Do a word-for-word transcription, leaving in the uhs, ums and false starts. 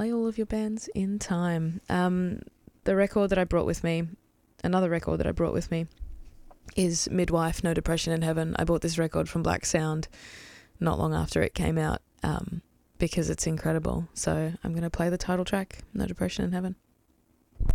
play all of your bands in time. Um, the record that I brought with me, another record that I brought with me, is Midwife, No Depression in Heaven. I bought this record from Black Sound not long after it came out um, because it's incredible. So I'm going to play the title track, No Depression in Heaven.